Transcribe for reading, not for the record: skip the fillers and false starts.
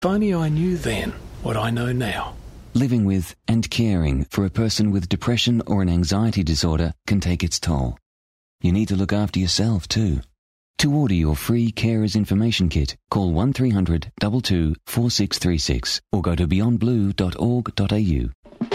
If only I knew then what I know now. Living with and caring for a person with depression or an anxiety disorder can take its toll. You need to look after yourself too. To order your free Carers Information Kit, call 1300 22 4636 or go to beyondblue.org.au.